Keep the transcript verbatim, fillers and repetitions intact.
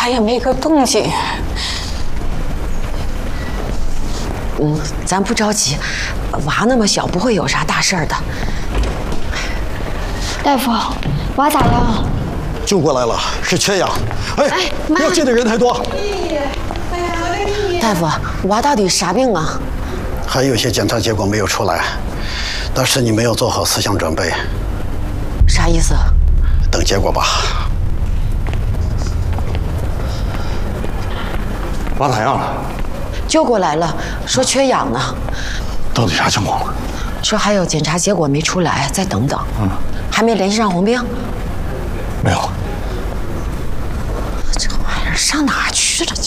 咋也没个动静。 嗯，咱不着急，娃那么小，不会有啥大事儿的。 大夫，娃咋样？ 救过来了，是缺氧。哎， 哎妈要进的人太多。 大夫，娃到底啥病啊？ 还有些检查结果没有出来，但是你没有做好思想准备。 啥意思？ 等结果吧。 娃咋样了？ 救过来了，说缺氧呢。 到底啥情况了？ 说还有检查结果没出来，再等等。嗯，还没联系上红兵？ 没有。 这玩意儿上哪儿去了？这。